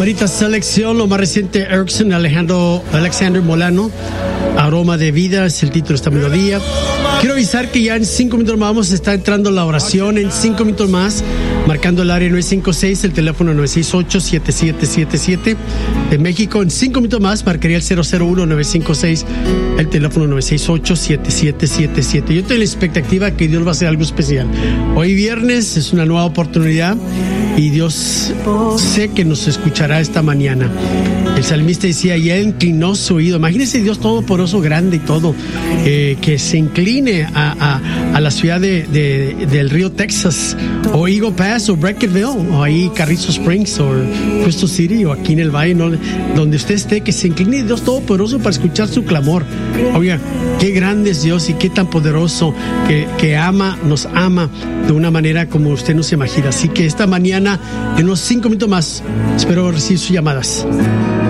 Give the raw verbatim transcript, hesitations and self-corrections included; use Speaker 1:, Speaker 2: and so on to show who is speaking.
Speaker 1: Bonita selección, lo más reciente, Erickson, Alejandro, Alexander Molano, Aroma de Vida, es el título de esta melodía. Quiero avisar que ya en cinco minutos más vamos a estar entrando la oración, en cinco minutos más, marcando el área nueve cinco seis, el teléfono nueve seis ocho, siete siete siete siete de México. En cinco minutos más marcaría el cero cero uno, nueve cinco seis, el teléfono nueve seis ocho, siete siete siete siete. Yo tengo la expectativa que Dios va a hacer algo especial. Hoy viernes es una nueva oportunidad y Dios sé que nos escuchará esta mañana. El salmista decía, y él inclinó su oído. Imagínese Dios todopoderoso, grande y todo, eh, que se incline a, a, a la ciudad de, de, del río Texas, o Eagle Pass, o Brackettville, o ahí Carrizo Springs, o Crystal City, o aquí en el Valle, ¿no? Donde usted esté, que se incline Dios todopoderoso para escuchar su clamor. Oiga, qué grande es Dios y qué tan poderoso, que, que ama, nos ama de una manera como usted no se imagina. Así que esta mañana, en unos cinco minutos más, espero recibir sus llamadas.